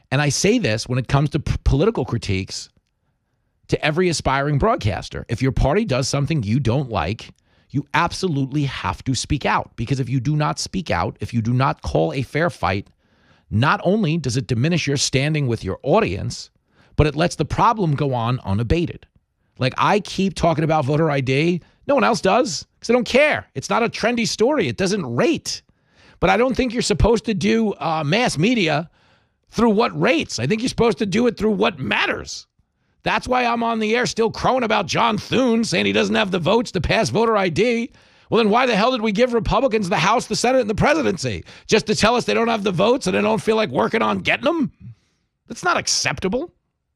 And I say this when it comes to political critiques to every aspiring broadcaster. If your party does something you don't like, you absolutely have to speak out. Because if you do not speak out, if you do not call a fair fight, not only does it diminish your standing with your audience, but it lets the problem go on unabated. Like, I keep talking about voter ID. No one else does because they don't care. It's not a trendy story. It doesn't rate. But I don't think you're supposed to do mass media through what rates. I think you're supposed to do it through what matters. That's why I'm on the air still crowing about John Thune, saying he doesn't have the votes to pass voter ID. Well, then why the hell did we give Republicans the House, the Senate, and the presidency? Just to tell us they don't have the votes and they don't feel like working on getting them? That's not acceptable.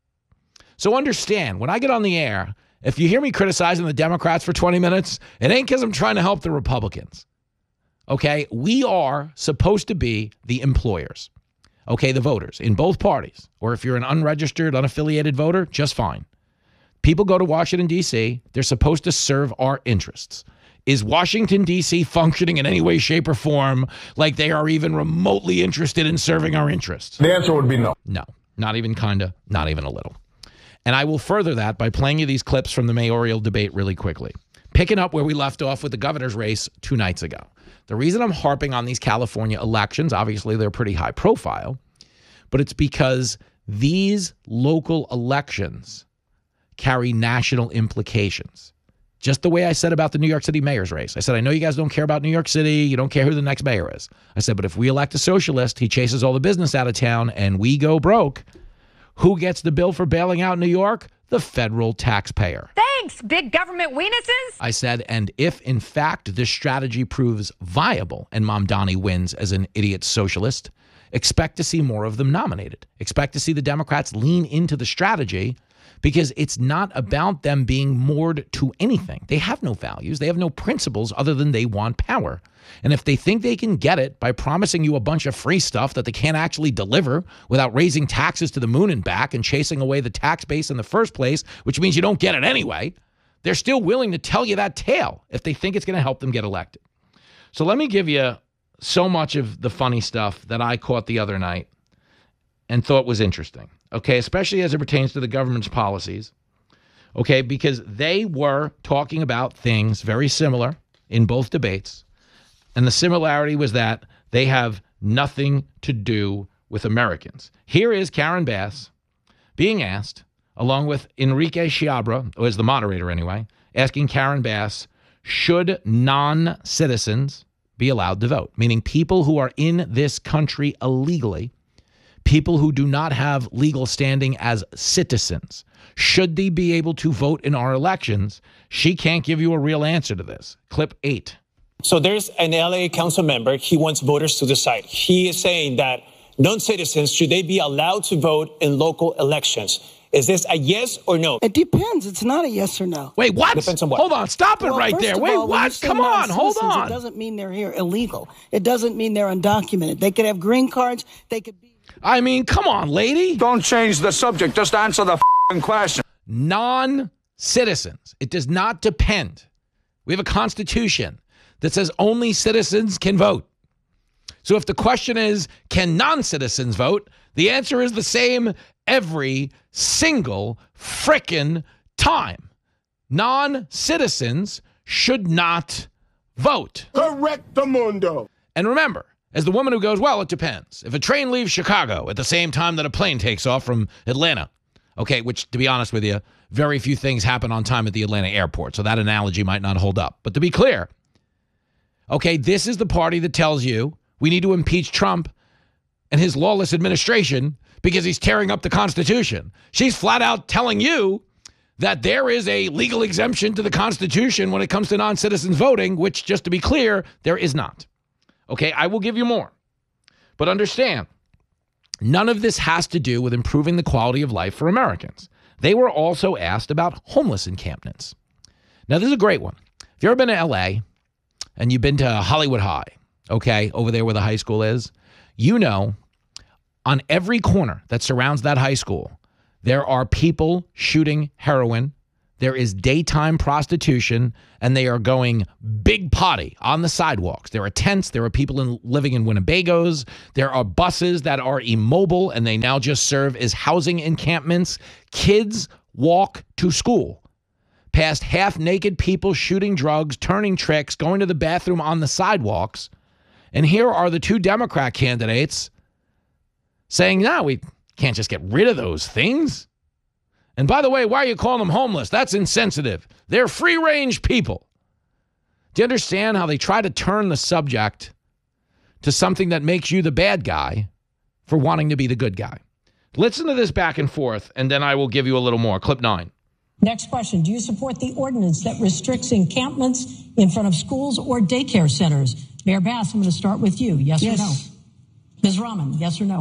So understand, when I get on the air, if you hear me criticizing the Democrats for 20 minutes, it ain't because I'm trying to help the Republicans. Okay? We are supposed to be the employers. Okay, the voters in both parties. Or if you're an unregistered, unaffiliated voter, just fine. People go to Washington, D.C. They're supposed to serve our interests. Is Washington, D.C. functioning in any way, shape, or form like they are even remotely interested in serving our interests? The answer would be no. No, not even kinda, not even a little. And I will further that by playing you these clips from the mayoral debate really quickly. Picking up where we left off with the governor's race 2 nights ago. The reason I'm harping on these California elections, obviously they're pretty high profile, but it's because these local elections carry national implications. Just the way I said about the New York City mayor's race. I said, I know you guys don't care about New York City. You don't care who the next mayor is. I said, but if we elect a socialist, he chases all the business out of town and we go broke. Who gets the bill for bailing out New York? The federal taxpayer. Thanks, big government weenuses. I said, and if in fact this strategy proves viable and Mamdani wins as an idiot socialist, expect to see more of them nominated. Expect to see the Democrats lean into the strategy because it's not about them being moored to anything. They have no values. They have no principles other than they want power. And if they think they can get it by promising you a bunch of free stuff that they can't actually deliver without raising taxes to the moon and back and chasing away the tax base in the first place, which means you don't get it anyway, they're still willing to tell you that tale if they think it's going to help them get elected. So let me give you so much of the funny stuff that I caught the other night and thought was interesting, okay, especially as it pertains to the government's policies, okay, because they were talking about things very similar in both debates, and the similarity was that they have nothing to do with Americans. Here is Karen Bass being asked, along with Enrique Chiabra, who is the moderator anyway, asking Karen Bass, should non-citizens be allowed to vote? Meaning people who are in this country illegally, people who do not have legal standing as citizens, should they be able to vote in our elections? She can't give you a real answer to this. Clip 8. So there's an LA council member. He wants voters to decide. He is saying that non-citizens, should they be allowed to vote in local elections? Is this a yes or no? It depends. It's not a yes or no. Wait, what? Depends on what? Hold on. Stop it right there. Wait, what? Come on. Hold on. It doesn't mean they're here illegal. It doesn't mean they're undocumented. They could have green cards. They could be. I mean, come on, lady. Don't change the subject. Just answer the question. Non-citizens. It does not depend. We have a constitution that says only citizens can vote. So if the question is, can non-citizens vote? The answer is the same every single frickin' time. Non-citizens should not vote. Correctamundo. And remember, as the woman who goes, well, it depends. If a train leaves Chicago at the same time that a plane takes off from Atlanta, okay, which, to be honest with you, very few things happen on time at the Atlanta airport, so that analogy might not hold up. But to be clear, okay, this is the party that tells you we need to impeach Trump and his lawless administration because he's tearing up the Constitution. She's flat out telling you that there is a legal exemption to the Constitution when it comes to non-citizens voting, which, just to be clear, there is not. Okay, I will give you more. But understand, none of this has to do with improving the quality of life for Americans. They were also asked about homeless encampments. Now, this is a great one. If you've ever been to L.A., and you've been to Hollywood High, okay, over there where the high school is, you know, on every corner that surrounds that high school, there are people shooting heroin. There is daytime prostitution, and they are going big potty on the sidewalks. There are tents. There are people living in Winnebagos. There are buses that are immobile, and they now just serve as housing encampments. Kids walk to school past half-naked people shooting drugs, turning tricks, going to the bathroom on the sidewalks. And here are the two Democrat candidates saying, no, we can't just get rid of those things. And by the way, why are you calling them homeless? That's insensitive. They're free-range people. Do you understand how they try to turn the subject to something that makes you the bad guy for wanting to be the good guy? Listen to this back and forth, and then I will give you a little more. Clip 9. Next question. Do you support the ordinance that restricts encampments in front of schools or daycare centers? Mayor Bass, I'm going to start with you. Yes or no? Ms. Rahman, yes or no?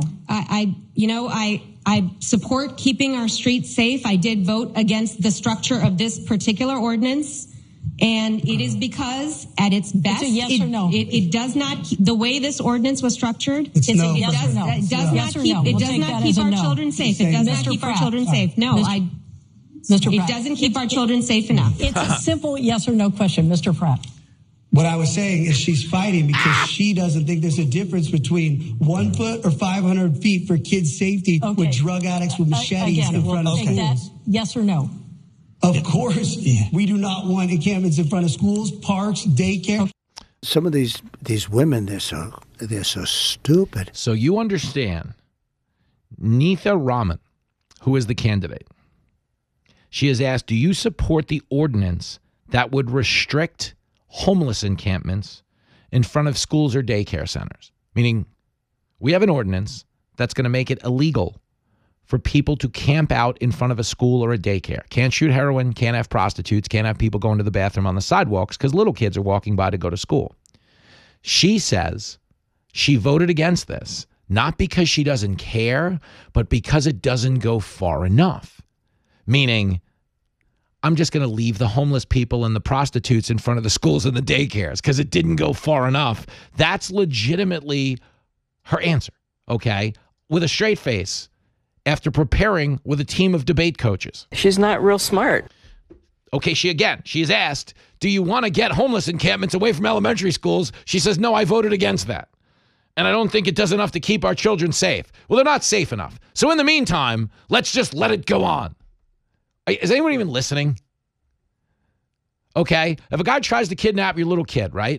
I support keeping our streets safe. I did vote against the structure of this particular ordinance. And it is because at its best, yes or no? It does not, the way this ordinance was structured, it does not keep our children safe. It does not keep our children safe. No, it doesn't keep our children safe enough. It's a simple yes or no question, Mr. Pratt. What I was saying is she's fighting because she doesn't think there's a difference between 1 foot or 500 feet for kids' safety with drug addicts with machetes in front of schools. Yes or no? Of course, we do not want encampments in front of schools, parks, daycare. Some of these women, they're so stupid. So you understand, Neetha Rahman, who is the candidate, she has asked, do you support the ordinance that would restrict homeless encampments in front of schools or daycare centers? Meaning, we have an ordinance that's going to make it illegal for people to camp out in front of a school or a daycare. Can't shoot heroin, can't have prostitutes, can't have people going to the bathroom on the sidewalks because little kids are walking by to go to school. She says she voted against this, not because she doesn't care, but because it doesn't go far enough. Meaning, I'm just going to leave the homeless people and the prostitutes in front of the schools and the daycares because it didn't go far enough. That's legitimately her answer, okay? With a straight face, after preparing with a team of debate coaches. She's not real smart. Okay, she is asked, do you want to get homeless encampments away from elementary schools? She says, no, I voted against that. And I don't think it does enough to keep our children safe. Well, they're not safe enough. So in the meantime, let's just let it go on. Is anyone even listening? Okay, if a guy tries to kidnap your little kid, right?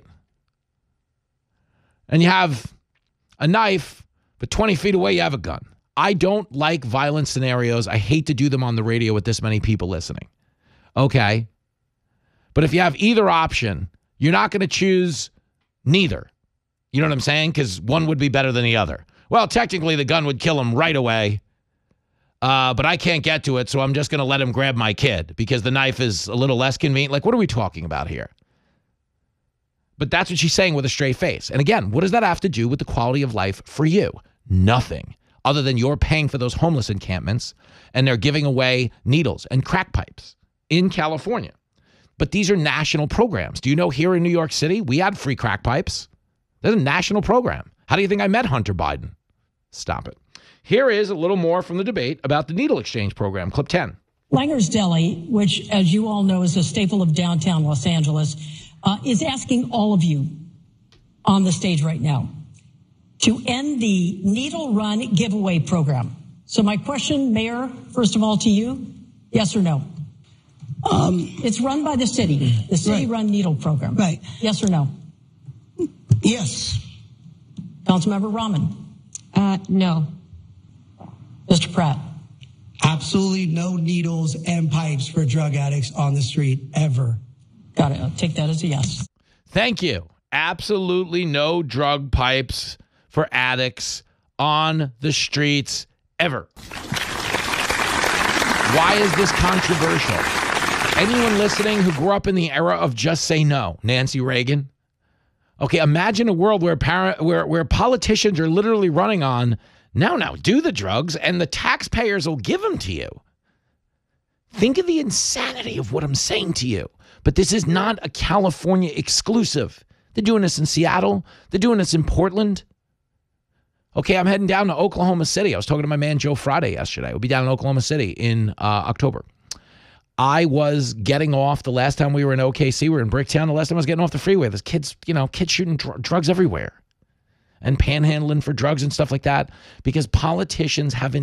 And you have a knife, but 20 feet away you have a gun. I don't like violent scenarios. I hate to do them on the radio with this many people listening. Okay? But if you have either option, you're not going to choose neither. You know what I'm saying? Because one would be better than the other. Well, technically the gun would kill him right away. But I can't get to it, so I'm just going to let him grab my kid because the knife is a little less convenient. Like, what are we talking about here? But that's what she's saying with a straight face. And again, what does that have to do with the quality of life for you? Nothing, other than you're paying for those homeless encampments and they're giving away needles and crack pipes in California. But these are national programs. Do you know here in New York City, we had free crack pipes? That's a national program. How do you think I met Hunter Biden? Stop it. Here is a little more from the debate about the needle exchange program. Clip 10. Langer's Deli, which, as you all know, is a staple of downtown Los Angeles, is asking all of you on the stage right now to end the needle run giveaway program. So my question, Mayor, first of all to you, yes or no? It's run by the city run needle program. Right. Yes or no? Yes. Councilmember Rahman? No. Mr. Pratt? Absolutely no needles and pipes for drug addicts on the street ever. Got it. I'll take that as a yes. Thank you. Absolutely no drug pipes for addicts on the streets ever. Why is this controversial? Anyone listening who grew up in the era of just say no, Nancy Reagan? Okay, imagine a world where politicians are literally running on, now, do the drugs, and the taxpayers will give them to you. Think of the insanity of what I'm saying to you. But this is not a California exclusive. They're doing this in Seattle. They're doing this in Portland. Okay, I'm heading down to Oklahoma City. I was talking to my man Joe Friday yesterday. We'll be down in Oklahoma City in October. I was getting off the last time we were in OKC, we were in Bricktown. The last time I was getting off the freeway, there's kids shooting drugs everywhere and panhandling for drugs and stuff like that because politicians have